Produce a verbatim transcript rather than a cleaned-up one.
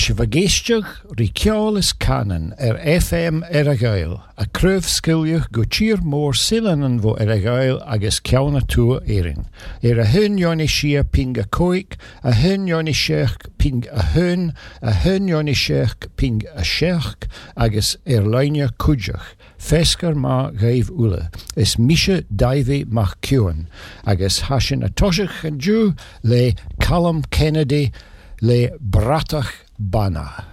se bhagéisteach rí ceol is canan ar F M ar a ghail, a cruibh scileach go tír mór silanan bho ar a ghail agus ceanna tua éirin. Ar a hun Johnny Shea ping a coig, a hun Johnny Sheach ping a hun, a hun Johnny Sheach ping a sheach agus ar leine cúideach. Fescar má gaibh ula, is Misha Davey mach ciúan, agus hasin a toseach an dú le Callum Kennedy le Bratach Bana.